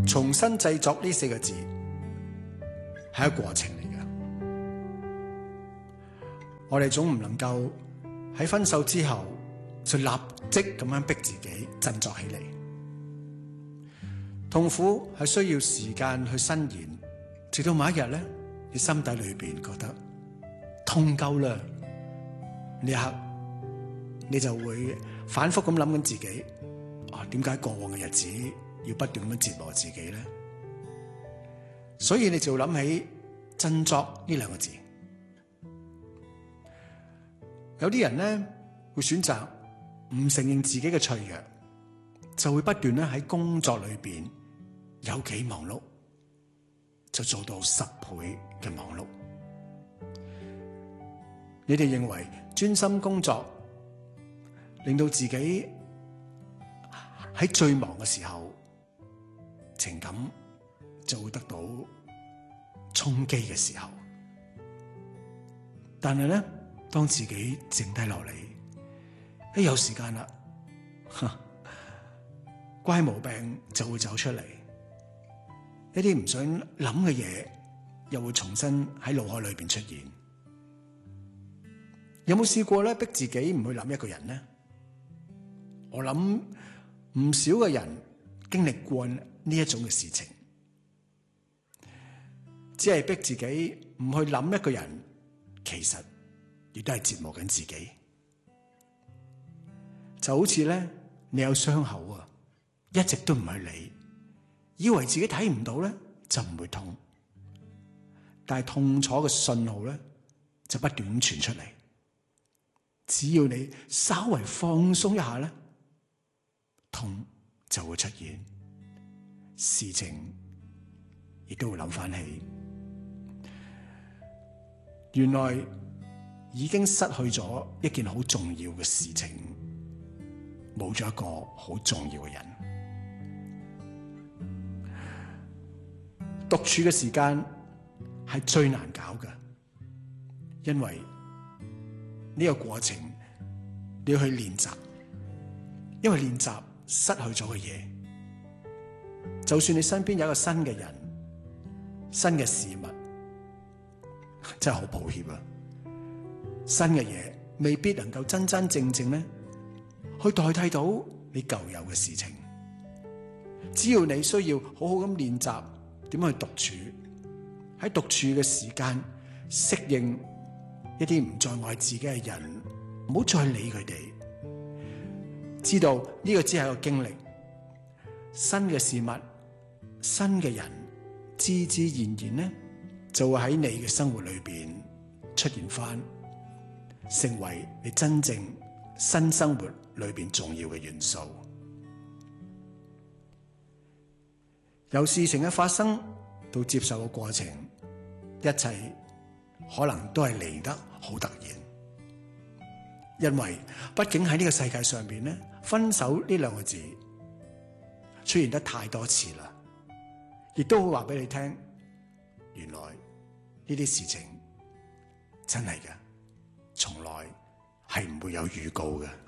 重新製作呢4個字係一個過程嚟嘅。我哋總唔能夠喺分手之後就立即咁樣逼自己振作起嚟。痛苦係需要時間去伸延，直到某一日咧，你心底裏邊覺得痛夠啦，呢一刻你就會反覆咁諗緊自己，點解過往嘅日子要不斷咁樣折磨自己咧？所以你就諗起振作呢2個字。有啲人咧會選擇唔承認自己嘅脆弱，就會不斷咧喺工作裏邊有幾忙碌，就做到10倍嘅忙碌。你哋認為專心工作令到自己喺最忙嘅時候情感就會得到衝擊嘅時候，但係咧當自己靜低落嚟，一有時間啦，乖毛病就會走出嚟，一啲唔想諗嘅嘢又會重新喺腦海裏邊出現。有冇試過咧逼自己唔去諗一個人呢？我諗唔少嘅人經歷過呢一種嘅事情，只係逼自己唔去諗一個人，其實亦都係折磨緊自己。就好似咧，你有傷口啊，一直都唔去理，以為自己睇唔到咧就唔會痛，但係痛楚嘅信號咧就不斷咁傳出嚟。只要你稍為放鬆一下咧，痛就會出現，事情亦都會諗翻起，原來已經失去咗一件好重要嘅事情，冇咗一個好重要嘅人。獨處嘅時間係最難搞嘅，因為呢個過程你要去練習，因為練習失去咗嘅嘢，就算你身邊有一個新嘅人、新嘅事物，真係好抱歉啊！新嘅嘢未必能夠真真正正咧去代替到你舊有嘅事情。只要你需要好好咁練習點樣去獨處，喺獨處嘅時間適應一啲唔再愛自己嘅人，唔好再理佢哋。知道呢個只係一個經歷，新嘅事物、新嘅人，自自然然咧就會喺你嘅生活裏邊出現翻，成為你真正新生活裏邊重要嘅元素。由事情嘅發生到接受嘅過程，一切可能都係嚟得好突然，因為畢竟喺呢個世界上邊咧，分手呢2個字出現得太多次啦，亦都會話俾你聽，原來呢啲事情真係嘅，從來係唔會有預告嘅。